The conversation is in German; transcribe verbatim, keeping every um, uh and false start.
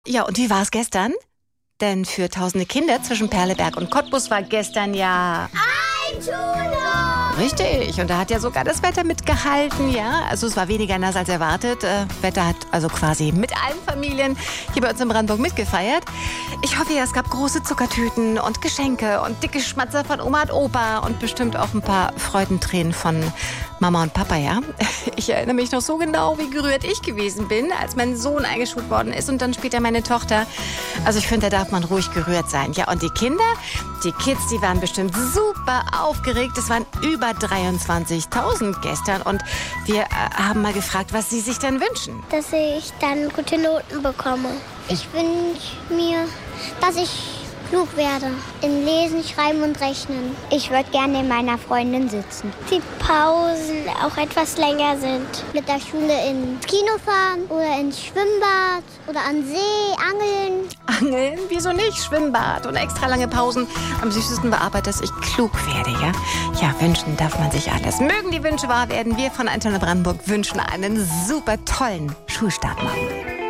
Ja, und wie war es gestern? Denn für tausende Kinder zwischen Perleberg und Cottbus war gestern ja... Einschulung! Richtig, und da hat ja sogar das Wetter mitgehalten, ja. Also es war weniger nass als erwartet. Äh, Wetter hat also quasi mit allen Familien hier bei uns in Brandenburg mitgefeiert. Ich hoffe ja, es gab große Zuckertüten und Geschenke und dicke Schmatzer von Oma und Opa und bestimmt auch ein paar Freudentränen von Mama und Papa, ja. Ich erinnere mich noch so genau, wie gerührt ich gewesen bin, als mein Sohn eingeschult worden ist und dann später meine Tochter. Also ich finde, da darf man ruhig gerührt sein. Ja, und die Kinder, die Kids, die waren bestimmt super aufgeregt. Es waren über dreiundzwanzigtausend gestern und wir äh, haben mal gefragt, was sie sich denn wünschen. Dass ich dann gute Noten bekomme. Ich wünsche mir, dass ich klug werde. In Lesen, Schreiben und Rechnen. Ich würde gerne neben meiner Freundin sitzen. Die Pausen auch etwas länger sind. Mit der Schule ins Kino fahren oder ins Schwimmbad oder an See, angeln. Angeln? Wieso nicht? Schwimmbad und extra lange Pausen. Am süßesten war aber, dass ich klug werde, ja? Ja, wünschen darf man sich alles. Mögen die Wünsche wahr werden. Wir von Antenne Brandenburg wünschen einen super tollen Schulstart morgen.